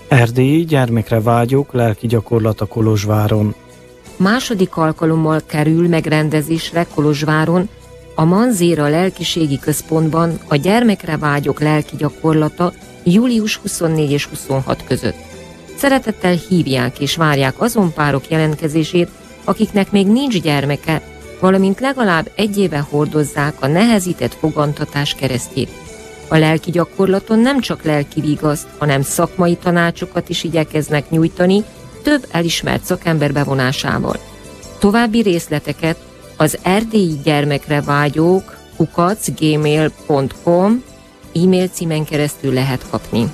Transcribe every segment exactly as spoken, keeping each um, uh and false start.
Erdélyi gyermekre vágyók lelki gyakorlata Kolozsváron. Második alkalommal kerül megrendezésre Kolozsváron a Manzéra Lelkiségi Központban a gyermekre vágyók lelki gyakorlata július huszonnégy és huszonhat között. Szeretettel hívják és várják azon párok jelentkezését, akiknek még nincs gyermeke, valamint legalább egy éve hordozzák a nehezített fogantatás keresztjét. A lelki gyakorlaton nem csak lelki vigaszt, hanem szakmai tanácsokat is igyekeznek nyújtani, több elismert szakember bevonásával. További részleteket az erdélyi gyermekre vágyók kukac gmail pont com e-mail címen keresztül lehet kapni.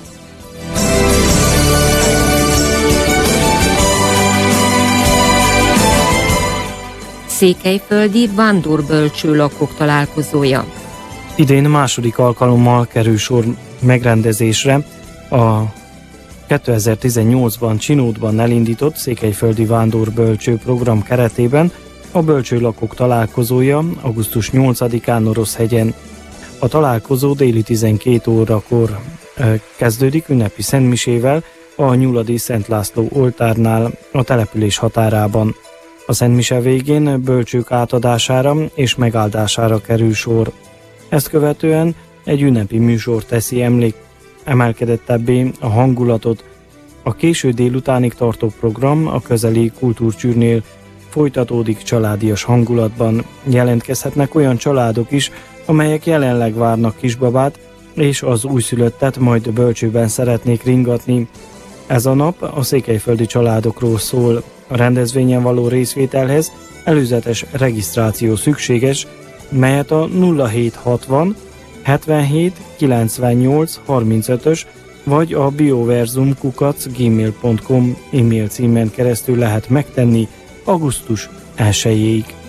Székelyföldi vándorbölcső lakók találkozója. Idén második alkalommal kerül sor megrendezésre a kétezer-tizennyolcban Csinódban elindított Székelyföldi Vándor-bölcső program keretében a bölcső lakók találkozója augusztus nyolcadikán Oroszhegyen. A találkozó déli tizenkét órakor kezdődik ünnepi szentmisével a Nyuladi Szent László oltárnál a település határában. A szentmise végén bölcsők átadására és megáldására kerül sor. Ezt követően egy ünnepi műsor teszi emlék emelkedettebbé a hangulatot. A késő délutánig tartó program a közeli kultúrcsűrnél folytatódik családias hangulatban. Jelentkezhetnek olyan családok is, amelyek jelenleg várnak kisbabát, és az újszülöttet majd bölcsőben szeretnék ringatni. Ez a nap a székelyföldi családokról szól. A rendezvényen való részvételhez előzetes regisztráció szükséges, melyet a nulla hét hatvan hetvenhét kilencvennyolc harmincötös vagy a bioverzum kukac gmail pont com e-mail címen keresztül lehet megtenni augusztus elsejéig.